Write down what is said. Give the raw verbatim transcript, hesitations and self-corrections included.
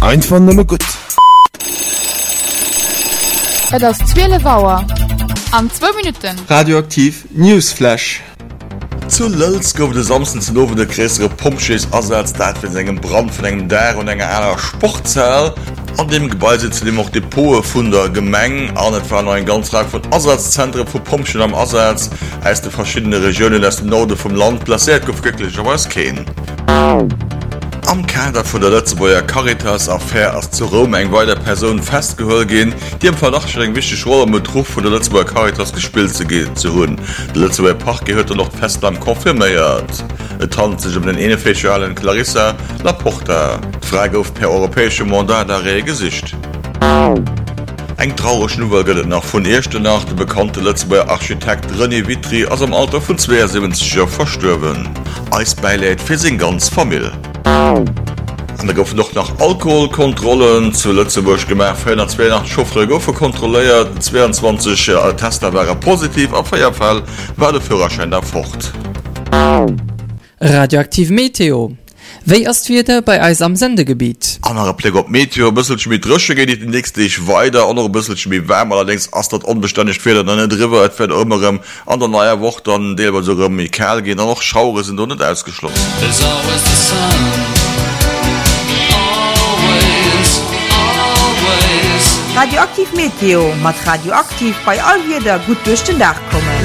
Einfach nur gut. Das zwölf Uhr. An zwei Minuten. Radioaktiv Newsflash. Zu Lölz gouf de samsten zu nowen de gräsere Pumpschees ersatz dat fir engem Brand vun engem der und enger einer Sportzahl. An dem Gebäude zu dem auch Depote vun der Gemeng an etwa ein ganz Reihe von Ersatzzentren für Pumpschen am Ersatz als de verschiedene Regionen des Norde vom Land plaiert gouf glücklicherweise kennen. Am Kader von der Lützeburger Caritas Affair als zu Rom eng weiter Person festgeholt gehen, die im Verdacht eng wichtig Rolle mit Ruf von der Lützeburger Caritas gespielt zu gehen zu hun. Der Lützeburger Park gehört noch fest am konfirmiert. Es handelt sich um den inoffiziellen Clarissa Laporta. Frage auf per europäische Mandat der Gesicht. Eng traurig Nuwer gëtt nach vun erste nach de bekannte Lützeburger Architekt René Vitry aus am Alter vun zweiundsiebzig Jahren verstorben. Eis beiläit fir sin ganz Familie. An der gouf noch nach Alkoholkontrollen zu Lützeburg gemerk vierhundertzweiundachtzig Schaffner goufe kontrolliert, zweiundzwanzig äh, Tester waren positiv, auf jeden Fall war der Führerschein da fort. Radioaktiv Meteo. Wéi erst wieder bei Eis am Sendegebiet. Andere Blick op Meteo, bisselchen mit Rösche geht die nächste ich weiter, andere bisselchen mit Wärme, allerdings as dat unbeständig fehlt dann nicht drüber, et fährt immer an der neue Woche dann delber sogar mit Kerl gehen, dann noch Schaure sind noch nicht ausgeschlossen. Radioaktiv Meteo, mat radioaktiv bei all wieder gut durch den Dach kommen.